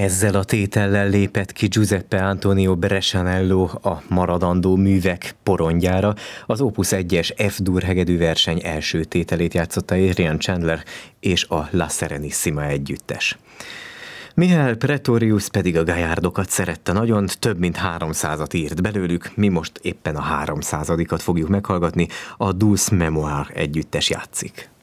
Ezzel a tétellel lépett ki Giuseppe Antonio Brescianello a maradandó művek porondjára. Az Opus 1-es F-dur hegedűverseny első tételét játszotta Adrian Chandler és a La Serenissima együttes. Michael Pretorius pedig a Gaillardokat szerette nagyon, több mint 300-at írt belőlük, mi most éppen a 300-adikat fogjuk meghallgatni, a Douce Mémoire együttes játszik.